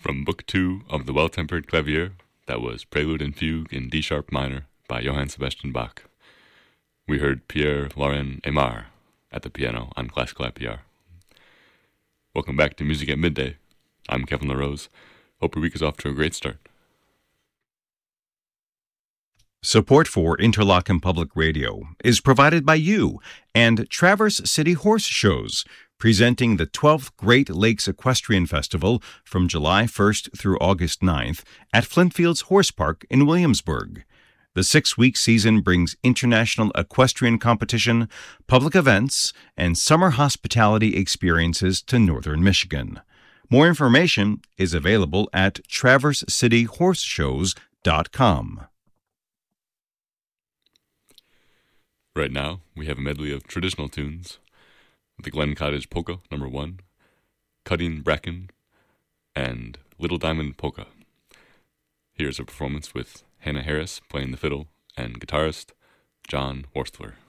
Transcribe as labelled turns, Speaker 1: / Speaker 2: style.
Speaker 1: From Book 2 of the Well-Tempered Clavier, that was Prelude and Fugue in D-sharp minor by Johann Sebastian Bach. We heard Pierre-Laurent Aimard at the piano on Classical IPR. Welcome back to Music at Midday. I'm Kevin LaRose. Hope your week is off to a great start.
Speaker 2: Support for Interlochen Public Radio is provided by you and Traverse City Horse Shows, presenting the 12th Great Lakes Equestrian Festival from July 1st through August 9th at Flintfields Horse Park in Williamsburg. The 6-week season brings international equestrian competition, public events, and summer hospitality experiences to northern Michigan. More information is available at traversecityhorseshows.com.
Speaker 1: Right now, we have a medley of traditional tunes. The Glen Cottage Polka, number 1, Cutting Bracken, and Little Diamond Polka. Here's a performance with Hannah Harris playing the fiddle and guitarist John Horstler.